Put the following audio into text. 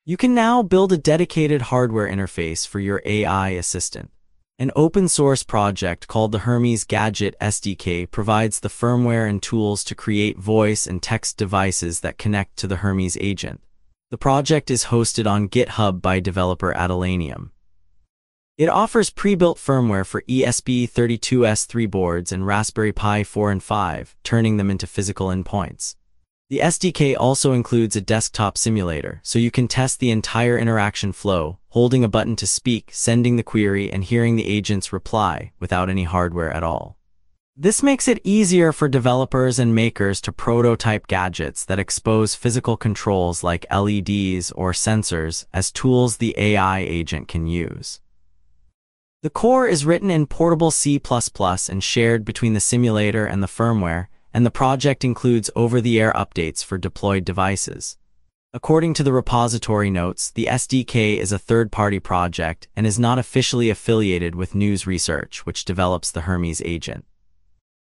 You can now build a dedicated hardware interface for your AI assistant. An open-source project called the Hermes Gadget SDK provides the firmware and tools to create voice and text devices that connect to the Hermes agent. The project is hosted on GitHub by developer Adelanium. It offers pre-built firmware for ESP32S3 boards and Raspberry Pi 4 and 5, turning them into physical endpoints. The SDK also includes a desktop simulator, so you can test the entire interaction flow, holding a button to speak, sending the query, and hearing the agent's reply without any hardware at all. This makes it easier for developers and makers to prototype gadgets that expose physical controls like LEDs or sensors as tools the AI agent can use. The core is written in portable C++ and shared between the simulator and the firmware, and the project includes over-the-air updates for deployed devices. According to the repository notes, the SDK is a third-party project and is not officially affiliated with News Research, which develops the Hermes agent.